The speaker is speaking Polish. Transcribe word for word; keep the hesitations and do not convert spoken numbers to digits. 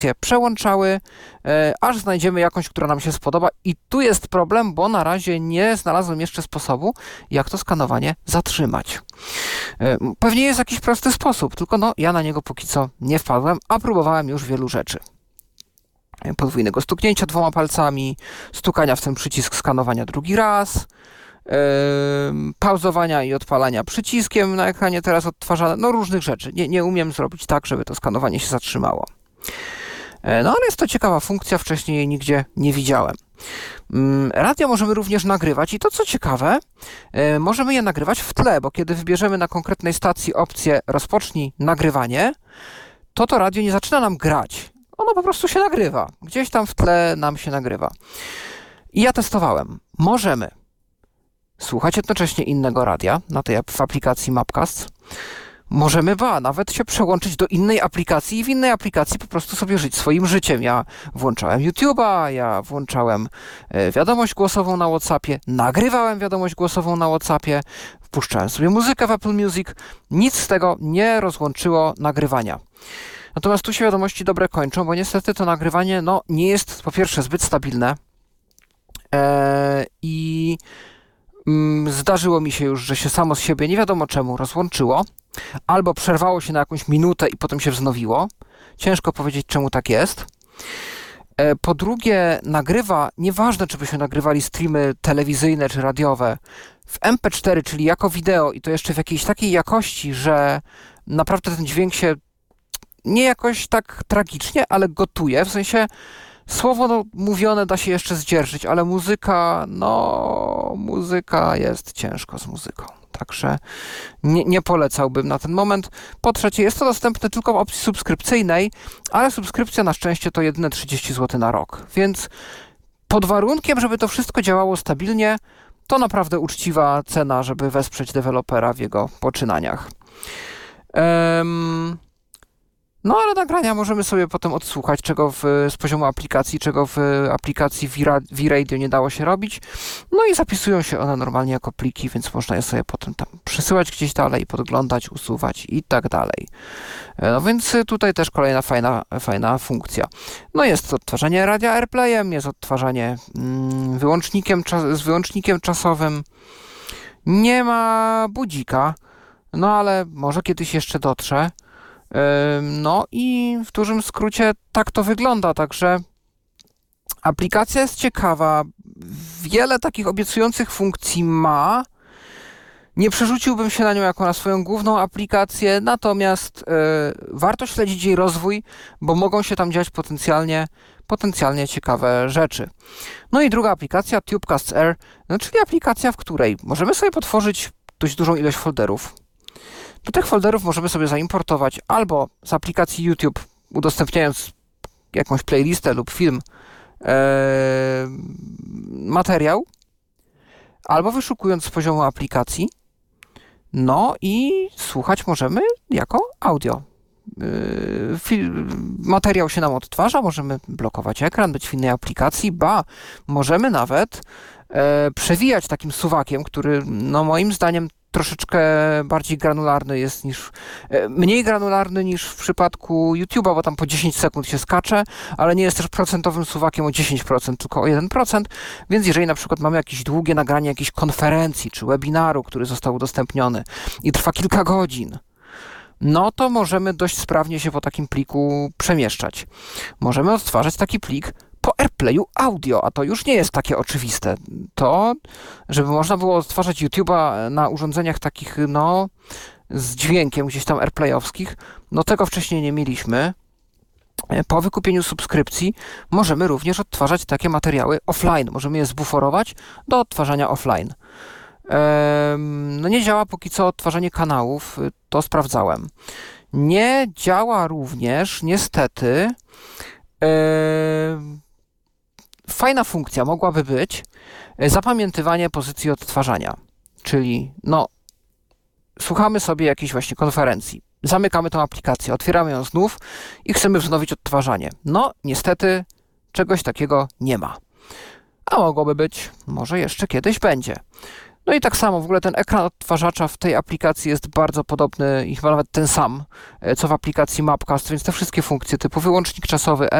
przełączały, e, aż znajdziemy jakąś, która nam się spodoba i tu jest problem, bo na razie nie znalazłem jeszcze sposobu, jak to skanowanie zatrzymać. E, pewnie jest jakiś prosty sposób, tylko no ja na niego póki co nie wpadłem, a próbowałem już wielu rzeczy. Podwójnego stuknięcia dwoma palcami, stukania w ten przycisk skanowania drugi raz, yy, pauzowania i odpalania przyciskiem na ekranie teraz odtwarzane, no różnych rzeczy. Nie, nie umiem zrobić tak, żeby to skanowanie się zatrzymało. Yy, no ale jest to ciekawa funkcja, wcześniej jej nigdzie nie widziałem. Yy, radio możemy również nagrywać i to co ciekawe, yy, możemy je nagrywać w tle, bo kiedy wybierzemy na konkretnej stacji opcję rozpocznij nagrywanie, to to radio nie zaczyna nam grać. Ono po prostu się nagrywa. Gdzieś tam w tle nam się nagrywa. I ja testowałem. Możemy słuchać jednocześnie innego radia na tej w aplikacji Mapcast. Możemy, ba, nawet się przełączyć do innej aplikacji i w innej aplikacji po prostu sobie żyć swoim życiem. Ja włączałem YouTube'a, ja włączałem e, wiadomość głosową na WhatsAppie, nagrywałem wiadomość głosową na WhatsAppie, wpuszczałem sobie muzykę w Apple Music. Nic z tego nie rozłączyło nagrywania. Natomiast tu się wiadomości dobre kończą, bo niestety to nagrywanie no, nie jest po pierwsze zbyt stabilne eee, i mm, zdarzyło mi się już, że się samo z siebie nie wiadomo czemu rozłączyło, albo przerwało się na jakąś minutę i potem się wznowiło. Ciężko powiedzieć, czemu tak jest. E, po drugie, nagrywa, nieważne czy byśmy nagrywali streamy telewizyjne czy radiowe, w em pe cztery, czyli jako wideo i to jeszcze w jakiejś takiej jakości, że naprawdę ten dźwięk się nie jakoś tak tragicznie, ale gotuje, w sensie słowo no, mówione da się jeszcze zdzierżyć, ale muzyka, no muzyka jest ciężko z muzyką, także nie, nie polecałbym na ten moment. Po trzecie, jest to dostępne tylko w opcji subskrypcyjnej, ale subskrypcja na szczęście to jedyne trzydzieści złotych na rok, więc pod warunkiem, żeby to wszystko działało stabilnie, to naprawdę uczciwa cena, żeby wesprzeć dewelopera w jego poczynaniach. Um, No ale nagrania możemy sobie potem odsłuchać, czego w, z poziomu aplikacji, czego w aplikacji V-Radio nie dało się robić. No i zapisują się one normalnie jako pliki, więc można je sobie potem tam przesyłać gdzieś dalej, podglądać, usuwać i tak dalej. No więc tutaj też kolejna fajna, fajna funkcja. No jest odtwarzanie radia AirPlayem, jest odtwarzanie mm, wyłącznikiem, z wyłącznikiem czasowym. Nie ma budzika, no ale może kiedyś jeszcze dotrze. No i w dużym skrócie tak to wygląda, także aplikacja jest ciekawa, wiele takich obiecujących funkcji ma, nie przerzuciłbym się na nią jako na swoją główną aplikację, natomiast yy, warto śledzić jej rozwój, bo mogą się tam dziać potencjalnie, potencjalnie ciekawe rzeczy. No i druga aplikacja, Tubecast Air, no, czyli aplikacja, w której możemy sobie potworzyć dość dużą ilość folderów. Do tych folderów możemy sobie zaimportować albo z aplikacji YouTube, udostępniając jakąś playlistę lub film, e, materiał, albo wyszukując z poziomu aplikacji, no i słuchać możemy jako audio. E, fil, materiał się nam odtwarza, możemy blokować ekran, być w innej aplikacji, ba, możemy nawet e, przewijać takim suwakiem, który no moim zdaniem troszeczkę bardziej granularny jest niż, mniej granularny niż w przypadku YouTube'a, bo tam po dziesięć sekund się skacze, ale nie jest też procentowym suwakiem o dziesięć procent, tylko o jeden procent, więc jeżeli na przykład mamy jakieś długie nagranie jakiejś konferencji czy webinaru, który został udostępniony i trwa kilka godzin, no to możemy dość sprawnie się po takim pliku przemieszczać. Możemy odtwarzać taki plik po AirPlayu audio, a to już nie jest takie oczywiste. To, żeby można było odtwarzać YouTube'a na urządzeniach takich, no, z dźwiękiem gdzieś tam AirPlayowskich, no tego wcześniej nie mieliśmy. Po wykupieniu subskrypcji możemy również odtwarzać takie materiały offline. Możemy je zbuforować do odtwarzania offline. Ehm, no nie działa póki co odtwarzanie kanałów, to sprawdzałem. Nie działa również, niestety, ehm, fajna funkcja mogłaby być zapamiętywanie pozycji odtwarzania, czyli no, słuchamy sobie jakiejś właśnie konferencji, zamykamy tą aplikację, otwieramy ją znów i chcemy wznowić odtwarzanie. No, niestety czegoś takiego nie ma. A mogłoby być, może jeszcze kiedyś będzie. No i tak samo, w ogóle ten ekran odtwarzacza w tej aplikacji jest bardzo podobny i chyba nawet ten sam, co w aplikacji Mapcast, więc te wszystkie funkcje typu wyłącznik czasowy,